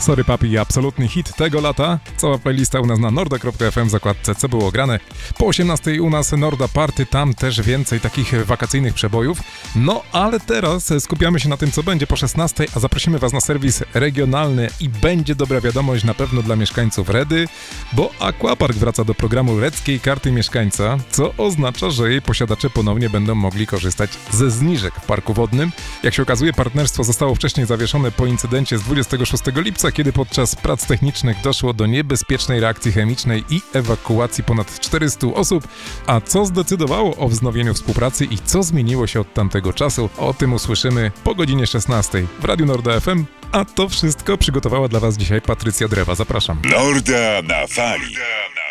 Sorry Papi, absolutny hit tego lata. Cała playlista u nas na norda.fm w zakładce Co było grane. Po 18 u nas Norda Party, tam też więcej takich wakacyjnych przebojów. No ale teraz skupiamy się na tym, co będzie po 16, a zaprosimy Was na serwis regionalny i będzie dobra wiadomość na pewno dla mieszkańców Redy, bo Aquapark wraca do programu Redzkiej Karty Mieszkańca, co oznacza, że jej posiadacze ponownie będą mogli korzystać ze zniżek w parku wodnym. Jak się okazuje, partnerstwo zostało wcześniej zawieszone po incydencie z 26 lipca, kiedy podczas prac technicznych doszło do niebezpiecznej reakcji chemicznej i ewakuacji ponad 400 osób. A co zdecydowało o wznowieniu współpracy i co zmieniło się od tamtego czasu, o tym usłyszymy po godzinie 16 w Radiu Norda FM, a to wszystko przygotowała dla Was dzisiaj Patrycja Drewa. Zapraszam. Norda na fali.